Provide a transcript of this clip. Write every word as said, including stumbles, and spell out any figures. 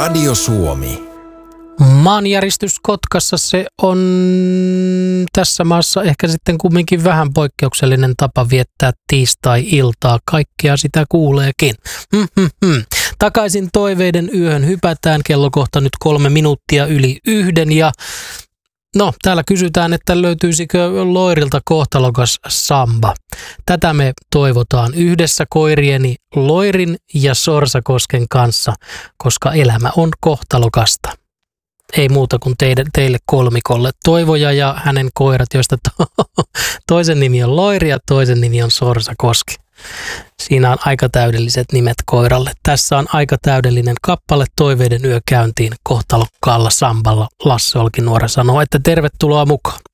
Radio Suomi. Maanjäristys Kotkassa, se on tässä maassa ehkä sitten kumminkin vähän poikkeuksellinen tapa viettää tiistai-iltaa. Kaikkea sitä kuuleekin. Hmm-hmm-hmm. Takaisin toiveiden yöhön hypätään. Kello kohta nyt kolme minuuttia yli yhden ja no, täällä kysytään, että löytyisikö Loirilta kohtalokas samba. Tätä me toivotaan yhdessä koirieni Loirin ja Sorsakosken kanssa, koska elämä on kohtalokasta. Ei muuta kuin teille, teille kolmikolle Toivoja ja hänen koirat, joista to- toisen nimi on Loiri ja toisen nimi on Sorsakoski. Siinä on aika täydelliset nimet koiralle. Tässä on aika täydellinen kappale Toiveiden yö käyntiin kohtalokkaalla samballa. Lasse Olkinuora sanoo, että tervetuloa mukaan.